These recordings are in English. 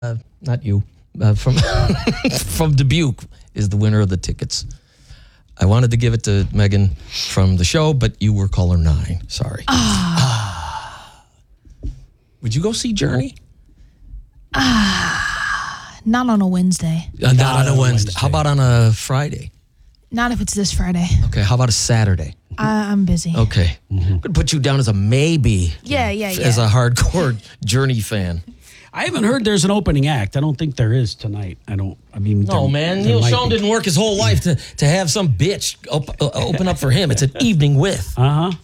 not you, from from Dubuque is the winner of the tickets. I wanted to give it to Megan from the show, but you were caller 9. Sorry. Would you go see Journey? Not on a Wednesday. Not on a Wednesday. How about on a Friday? Not if it's this Friday. Okay, how about a Saturday? I'm busy. Okay. I'm going to put you down as a maybe. Yeah. As a hardcore Journey fan. I haven't heard there's an opening act. I don't think there is tonight. No, man. Neil Schon didn't work his whole life to have some bitch open up for him. It's an evening with.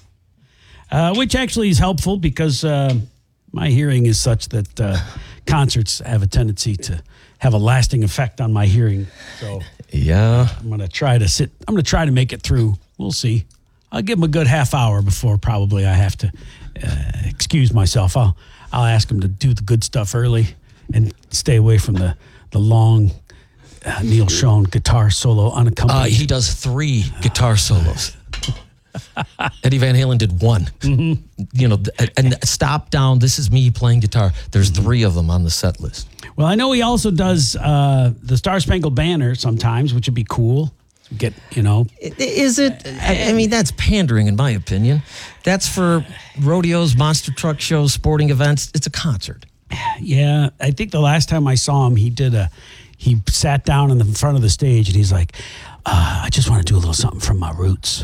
Which actually is helpful because my hearing is such that concerts have a tendency to have a lasting effect on my hearing. So yeah, I'm going to try to make it through. We'll see. I'll give him a good half hour before probably I have to excuse myself. I'll ask him to do the good stuff early and stay away from the long Neil Schon guitar solo unaccompanied. He does 3 guitar solos. Eddie Van Halen did 1. Mm-hmm. And stop down. This is me playing guitar. There's 3 of them on the set list. Well, I know he also does the Star Spangled Banner sometimes, which would be cool. Is it? I mean, that's pandering, in my opinion. That's for rodeos, monster truck shows, sporting events. It's a concert. Yeah, I think the last time I saw him, he sat down in the front of the stage and he's like, I just want to do a little something from my roots.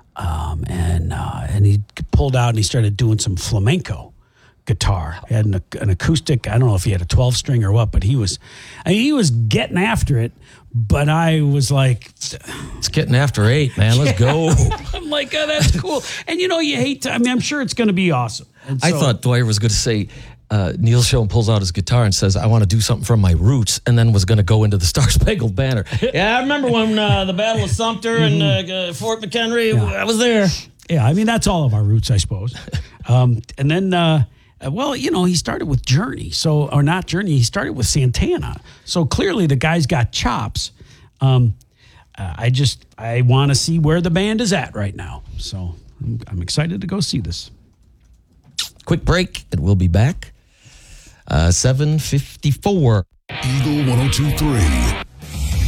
And he pulled out and he started doing some flamenco guitar. He had an acoustic. I don't know if he had a 12-string or what, but he was getting after it. But I was like, it's getting after 8, man. Let's go. I'm like, oh, that's cool. And you hate to, I'm sure it's going to be awesome. So, I thought Dwyer was going to say, Neil Schon pulls out his guitar and says, I want to do something from my roots, and then was going to go into the Star Spangled Banner. Yeah, I remember when the Battle of Sumter and Fort McHenry, I was there. Yeah, I mean, that's all of our roots, I suppose. And then... he started with Journey, he started with Santana. So clearly the guy's got chops. I want to see where the band is at right now. So I'm excited to go see this. Quick break, and we'll be back. 7:54. Eagle 102.3.